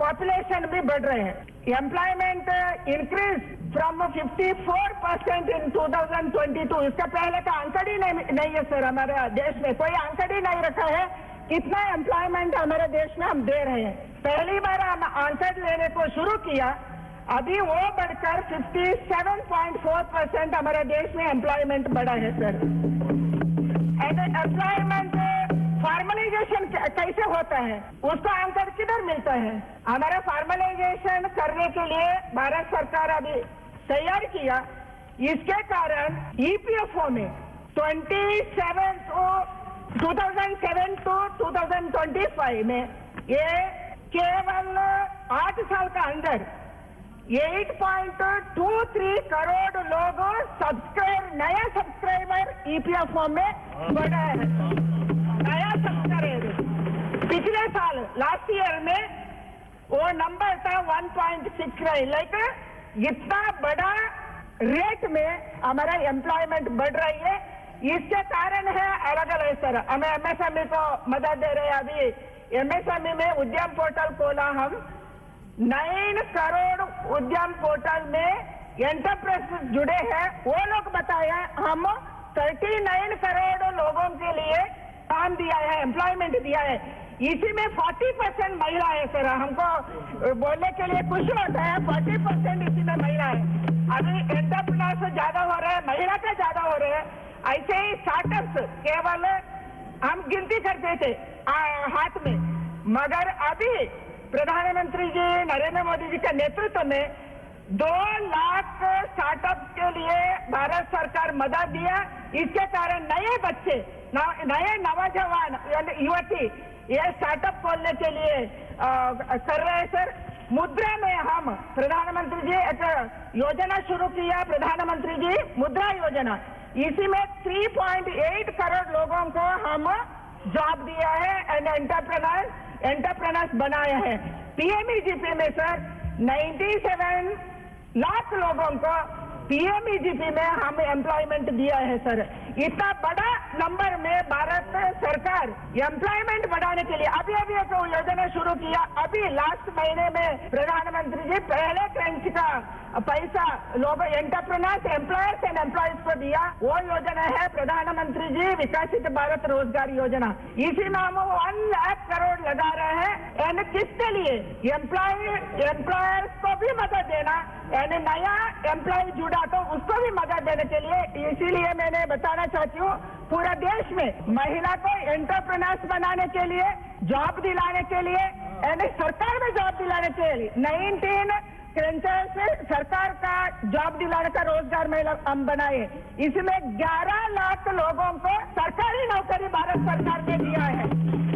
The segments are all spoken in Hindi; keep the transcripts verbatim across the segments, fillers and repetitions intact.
पॉपुलेशन भी बढ़ रहे हैं। Employment increase from fifty four percent in two thousand twenty two. इसका पहले का आंकड़ा ही नहीं, नहीं है सर, हमारे देश में कोई आंकड़ा ही नहीं रखा है कितना एम्प्लॉयमेंट हमारे देश में हम दे रहे हैं। पहली बार हम आंकड़ा लेने को शुरू किया, अभी वो बढ़कर सत्तावन पॉइंट चार परसेंट हमारे देश में एम्प्लॉयमेंट बढ़ा है सर। एम्प्लॉयमेंट फॉर्मलाइजेशन कैसे होता है, उसका आंसर किधर मिलता है? हमारा फॉर्मलाइजेशन करने के लिए भारत सरकार अभी तैयार किया। इसके कारण ईपीएफओ में सत्ताईस two thousand seven to two thousand twenty five में ये केवल आठ साल का अंदर आठ पॉइंट दो तीन करोड़ लोग सब्सक्राइब नया सब्सक्राइबर ईपीएफओ में बढ़ा है। नया सब्सक्राइबर पिछले साल लास्ट ईयर में वो नंबर था one point six nine. Like इतना बड़ा रेट में हमारा एम्प्लॉयमेंट बढ़ रही है। इसके कारण है अलग अलग सर, हमें एमएसएमई को मदद दे रहे हैं। अभी एमएसएमई में उद्यम पोर्टल खोला हम, नाइन करोड़ उद्यम पोर्टल में एंटरप्राइज जुड़े हैं। वो लोग बताया हम उनतालीस करोड़ लोगों के लिए काम दिया है, एम्प्लॉयमेंट दिया है। इसी में चालीस परसेंट महिला है सर। हमको बोलने के लिए कुछ होता है, चालीस परसेंट इसी में महिला है। अभी एंटरप्रेन्योर ज्यादा हो रहे हैं, महिला का ज्यादा हो रहे हैं। ऐसे ही स्टार्टअप्स केवल हम गिनती करते थे आ, हाथ में, मगर अभी प्रधानमंत्री जी नरेंद्र मोदी जी के नेतृत्व में दो लाख स्टार्टअप के लिए भारत सरकार मदद दिया। इसके कारण नए बच्चे, नए नौजवान युवती ये स्टार्टअप खोलने के लिए आ, कर रहे हैं सर। मुद्रा में हम प्रधानमंत्री जी एक योजना शुरू किया, प्रधानमंत्री जी मुद्रा योजना। इसी में तीन पॉइंट आठ करोड़ लोगों को हम जॉब दिया है एंड एंटरप्रेन्योर एंटरप्रेन्योर्स बनाए हैं। पीएमईजीपी में सर सत्तानवे लाख लोगों को पीएमईजीपी में हम एम्प्लॉयमेंट दिया है सर। इतना बड़ा नंबर में भारत सरकार एम्प्लॉयमेंट बढ़ाने के लिए अभी अभी एक योजना शुरू किया। अभी लास्ट महीने में प्रधानमंत्री जी पहले ट्रेंच का पैसा लोग एंटरप्रेन्योर्स, एम्प्लॉयर्स एंड एम्प्लॉयज को दिया। वो योजना है प्रधानमंत्री जी विकसित भारत रोजगार योजना। इसी में हम वन लाख करोड़ लगा रहे हैं। एंड किसके लिए? एम्प्लॉय एम्प्लॉयर्स को भी मदद देना, यानी नया एम्प्लॉय जुड़ा तो उसको भी मदद देने के लिए। इसीलिए मैंने बताना चाहती हूँ पूरा देश में महिला को एंटरप्रेन्योर्स बनाने के लिए, जॉब दिलाने के लिए, यानी सरकार में जॉब दिलाने के लिए नाइनटीन से सरकार का जॉब दिलाने का रोजगार महिला हम बनाए। इसमें ग्यारह लाख लोगों को सरकारी नौकरी भारत सरकार ने दिया है।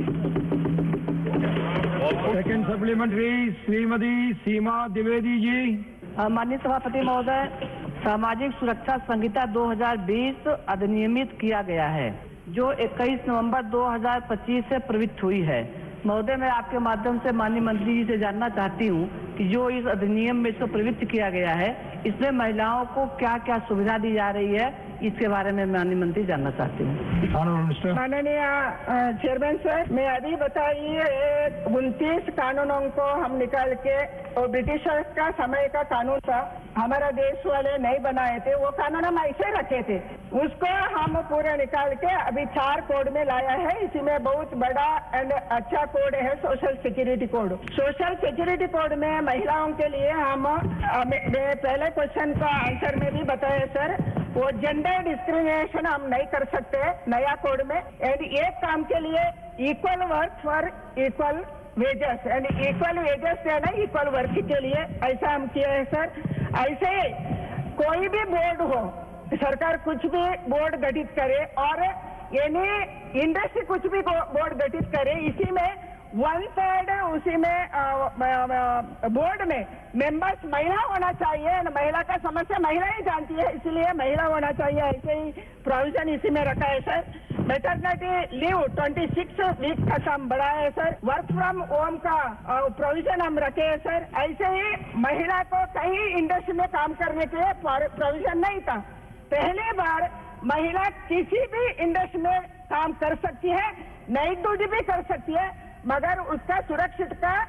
सेकंड सप्लीमेंट्री श्रीमती सीमा द्विवेदी जी। माननीय सभापति महोदय, सामाजिक सुरक्षा संहिता दो हज़ार बीस अधिनियमित किया गया है जो इक्कीस नवंबर दो हज़ार पच्चीस से प्रवृत्त हुई है। महोदय, मैं आपके माध्यम से माननीय मंत्री जी से जानना चाहती हूँ कि जो इस अधिनियम में इसको प्रवृत्त किया गया है, इसमें महिलाओं को क्या क्या सुविधा दी जा रही है, इसके बारे में माननीय मंत्री जानना चाहती हूँ। माननीय चेयरमैन सर, मैं अभी बताइए उनतीस कानूनों को हम निकाल के, और ब्रिटिशर्स का समय का कानून था, हमारा देश वाले नहीं बनाए थे, वो कानून हम ऐसे रखे थे, उसको हम पूरा निकाल के अभी चार कोड में लाया है। इसी में बहुत बड़ा एंड अच्छा कोड है social security code. Social security code में महिलाओं के लिए हम पहले क्वेश्चन का आंसर में भी बताया सर, वो जेंडर डिस्क्रिमिनेशन हम नहीं कर सकते नया कोड में। एंड एक काम के लिए equal work for equal wages, and equal wages है ना इक्वल वर्क के लिए, ऐसा हम किया है सर। ऐसे ही कोई भी बोर्ड हो, सरकार कुछ भी बोर्ड गठित करे और यानी इंडस्ट्री कुछ भी बोर्ड गठित करे, इसी में वन थर्ड उसी में बोर्ड में मेंबर्स महिला होना चाहिए। महिला का समस्या महिला ही जानती है, इसलिए महिला होना चाहिए। ऐसे ही प्रोविजन इसी में रखा है सर। मैटरनिटी लीव छब्बीस वीक का काम बढ़ा है सर। वर्क फ्रॉम होम का प्रोविजन हम रखे हैं सर। ऐसे ही महिला को कहीं इंडस्ट्री में काम करने के लिए प्रोविजन नहीं था। पहली बार महिला किसी भी इंडस्ट्री में काम कर सकती है, नाइट ड्यूटी भी कर सकती है, मगर उसका सुरक्षित का